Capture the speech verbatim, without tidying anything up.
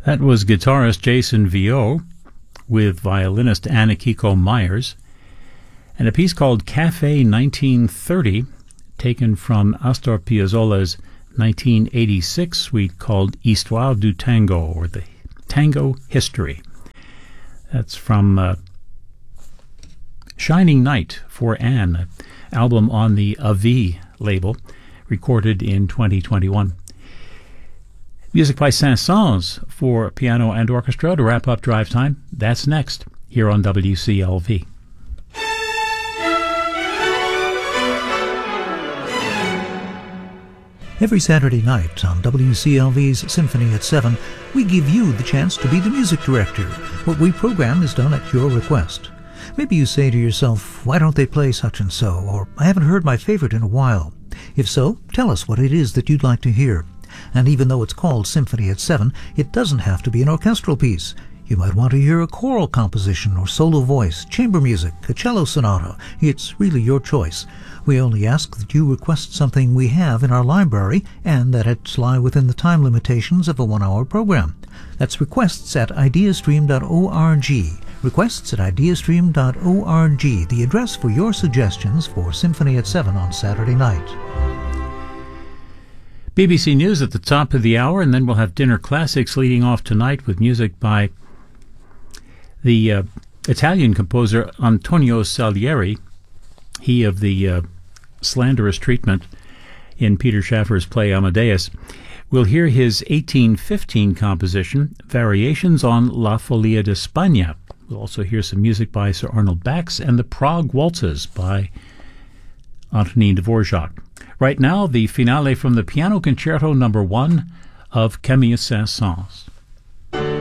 That was guitarist Jason Viau with violinist Anakiko Myers, and a piece called Cafe nineteen thirty, taken from Astor Piazzolla's nineteen eighty-six suite called Histoire du Tango, or the Tango History. That's from uh, Shining Night for Anne, an album on the Avis label, recorded in twenty twenty-one. Music by Saint-Saëns for piano and orchestra to wrap up Drive Time. That's next, here on W C L V. Every Saturday night on W C L V's Symphony at seven, we give you the chance to be the music director. What we program is done at your request. Maybe you say to yourself, why don't they play such and so? Or, I haven't heard my favorite in a while. If so, tell us what it is that you'd like to hear. And even though it's called Symphony at seven, it doesn't have to be an orchestral piece. You might want to hear a choral composition or solo voice, chamber music, a cello sonata. It's really your choice. We only ask that you request something we have in our library and that it lie within the time limitations of a one-hour program. That's requests at ideastream dot org. Requests at ideastream dot org, the address for your suggestions for Symphony at seven on Saturday night. B B C News at the top of the hour, and then we'll have Dinner Classics leading off tonight with music by the uh, Italian composer Antonio Salieri, he of the uh, slanderous treatment in Peter Schaffer's play Amadeus. We'll hear his eighteen fifteen composition, Variations on La Folia de España. We'll also hear some music by Sir Arnold Bax and the Prague Waltzes by Antonin Dvorak. Right now, the finale from the Piano Concerto number one of Camille Saint-Saëns.